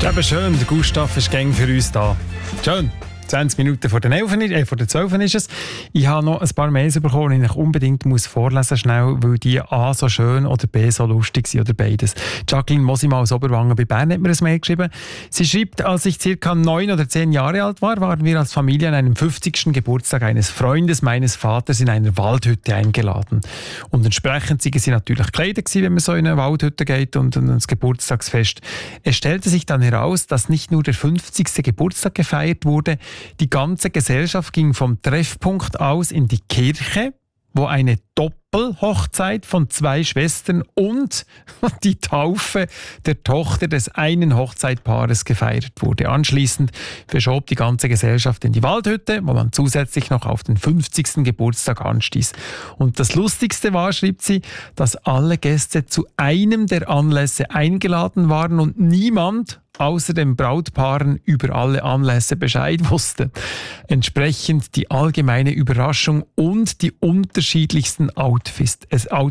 Eben schön, der Gustav ist gäng für uns da. Schön. 20 Minuten vor der 12 ist es. Ich habe noch ein paar Mails bekommen, die ich unbedingt muss vorlesen schnell, weil die A so schön oder B so lustig sind oder beides. Jacqueline Mosima aus Oberwangen bei Bern hat mir ein Mail geschrieben. Sie schreibt, als ich ca. 9 oder 10 Jahre alt war, waren wir als Familie an einem 50. Geburtstag eines Freundes meines Vaters in einer Waldhütte eingeladen. Und entsprechend waren sie natürlich gekleidet, wenn man so in eine Waldhütte geht und ein Geburtstagsfest. Es stellte sich dann heraus, dass nicht nur der 50. Geburtstag gefeiert wurde, die ganze Gesellschaft ging vom Treffpunkt aus in die Kirche, wo eine Doppelhochzeit von 2 Schwestern und die Taufe der Tochter des einen Hochzeitpaares gefeiert wurde. Anschließend verschob die ganze Gesellschaft in die Waldhütte, wo man zusätzlich noch auf den 50. Geburtstag anstieß. Und das Lustigste war, schrieb sie, dass alle Gäste zu einem der Anlässe eingeladen waren und niemand außer den Brautpaaren über alle Anlässe Bescheid wusste. Entsprechend die allgemeine Überraschung und die unterschiedlichsten Outfits.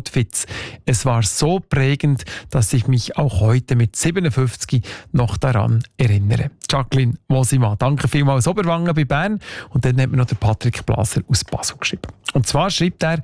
Es war so prägend, dass ich mich auch heute mit 57 noch daran erinnere. Jacqueline Mosima, danke vielmals Oberwangen bei Bern. Und dann hat mir noch der Patrick Blaser aus Basel geschrieben. Und zwar schreibt er,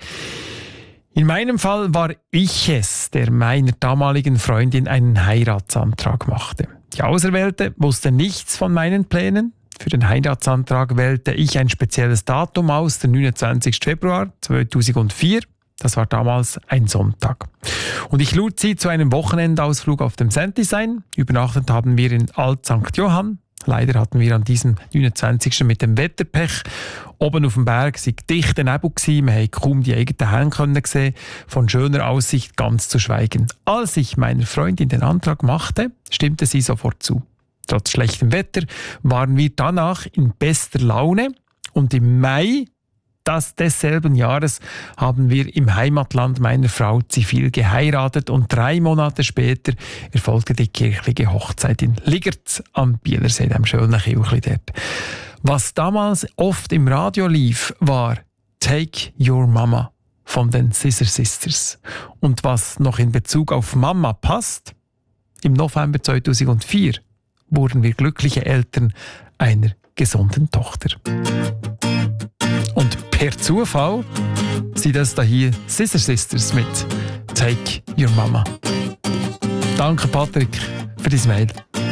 in meinem Fall war ich es, der meiner damaligen Freundin einen Heiratsantrag machte. Die Auserwählte wusste nichts von meinen Plänen. Für den Heiratsantrag wählte ich ein spezielles Datum aus, den 29. Februar 2004. Das war damals ein Sonntag. Und ich lud sie zu einem Wochenendausflug auf dem Sandys ein. Übernachtet haben wir in Alt St. Johann. Leider hatten wir an diesem 29. mit dem Wetterpech. Oben auf dem Berg war dichter Nebel. Wir haben kaum die eigenen Hände sehen. Von schöner Aussicht ganz zu schweigen. Als ich meiner Freundin den Antrag machte, stimmte sie sofort zu. Trotz schlechtem Wetter waren wir danach in bester Laune. Und im Mai desselben Jahres haben wir im Heimatland meiner Frau zivil geheiratet und 3 Monate später erfolgte die kirchliche Hochzeit in Ligerz am Bielersee, dem schönen Kirchli dort. Was damals oft im Radio lief, war Take Your Mama von den Scissor Sisters. Und was noch in Bezug auf Mama passt, im November 2004 wurden wir glückliche Eltern einer gesunden Tochter. Und per Zufall sind das hier Scissor Sisters mit Take Your Mama. Danke Patrick für dein Mail.